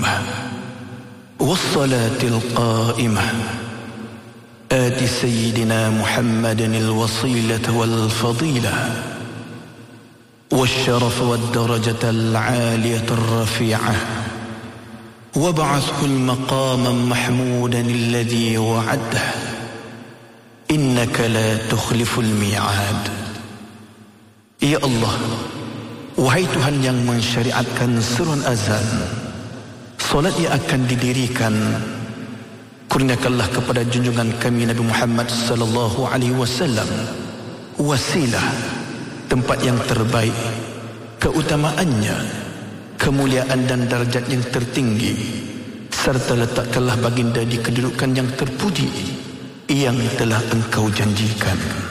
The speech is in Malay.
القيمة والصلاة القائمة آت سيدنا محمد الوصيلة والفضيلة والشرف والدرجة العالية الرفيعة وابعثه المقام محمودا الذي وعده إنك لا تخلف الميعاد. Ya Allah, wahai Tuhan yang mensyariatkan seruan azan, solat yang akan didirikan, kurniakanlah kepada junjungan kami Nabi Muhammad sallallahu alaihi wasallam wasilah, tempat yang terbaik, keutamaannya, kemuliaan dan darjat yang tertinggi, serta letakkanlah baginda di kedudukan yang terpuji yang telah Engkau janjikan.